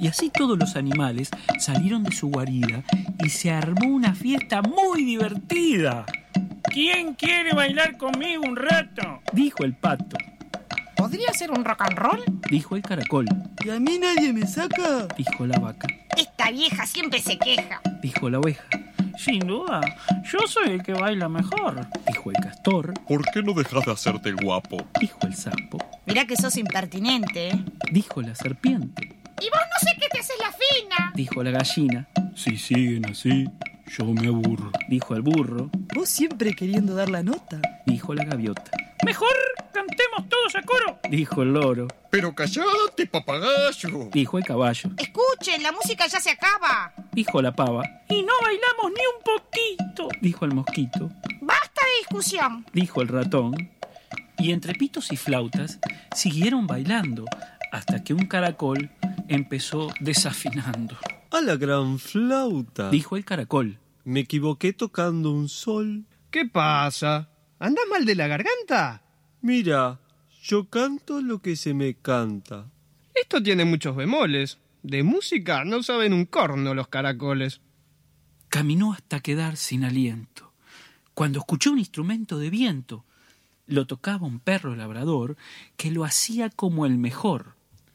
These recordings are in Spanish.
Y así todos los animales salieron de su guarida y se armó una fiesta muy divertida. ¿Quién quiere bailar conmigo un rato?, dijo el pato. ¿Podría ser un rock and roll?, dijo el caracol. ¿Y a mí nadie me saca?, dijo la vaca. Esta vieja siempre se queja, dijo la oveja. Sin duda, yo soy el que baila mejor, dijo el castor. ¿Por qué no dejas de hacerte el guapo?, dijo el sapo. Mirá que sos impertinente, ¿eh?, dijo la serpiente. Y vos no sé qué te haces la fina, dijo la gallina. Si siguen así, yo me aburro, dijo el burro. Vos siempre queriendo dar la nota, dijo la gaviota. Mejor cantemos todos a coro, dijo el loro. Pero callate, papagayo, dijo el caballo. Escuchen, la música ya se acaba, dijo la pava. Y no bailamos ni un poquito, dijo el mosquito. Basta de discusión, dijo el ratón. Y entre pitos y flautas siguieron bailando hasta que un caracol empezó desafinando. ¡A la gran flauta!, dijo el caracol. Me equivoqué tocando un sol. ¿Qué pasa? ¿Andás mal de la garganta? Mira, yo canto lo que se me canta. Esto tiene muchos bemoles. De música no saben un corno los caracoles. Caminó hasta quedar sin aliento, cuando escuchó un instrumento de viento. Lo tocaba un perro labrador que lo hacía como el mejor.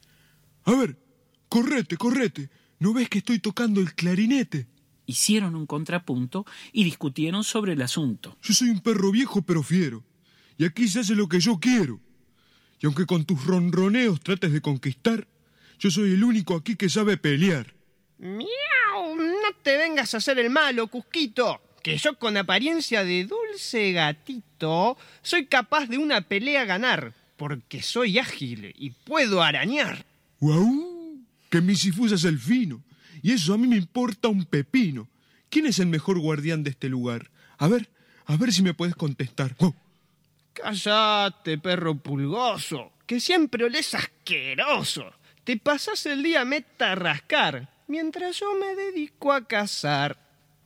A ver, correte, ¿no ves que estoy tocando el clarinete? Hicieron un contrapunto y discutieron sobre el asunto. Yo soy un perro viejo pero fiero, y aquí se hace lo que yo quiero. Y aunque con tus ronroneos trates de conquistar, yo soy el único aquí que sabe pelear. ¡Miau! No te vengas a hacer el malo, Cusquito, que yo con apariencia de dulce gatito soy capaz de una pelea ganar, porque soy ágil y puedo arañar. ¡Guau! Que mi Sifus es el fino, y eso a mí me importa un pepino. ¿Quién es el mejor guardián de este lugar? A ver si me puedes contestar. ¡Oh! Cállate, perro pulgoso, que siempre olés asqueroso. Te pasás el día meta a rascar, mientras yo me dedico a cazar.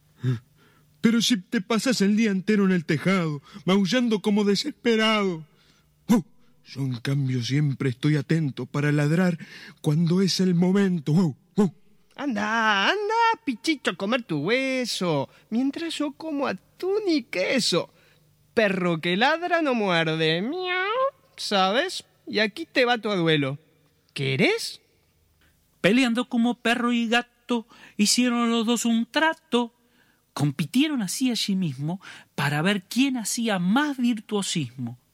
Pero si te pasas el día entero en el tejado, maullando como desesperado. ¡Oh! Yo, en cambio, siempre estoy atento para ladrar cuando es el momento. ¡Oh! ¡Oh! Anda, pichicho, a comer tu hueso, mientras yo como atún y queso. Perro que ladra no muerde, miau, ¿sabes? Y aquí te va tu duelo. ¿Querés? Peleando como perro y gato, hicieron los dos un trato. Compitieron así allí mismo para ver quién hacía más virtuosismo.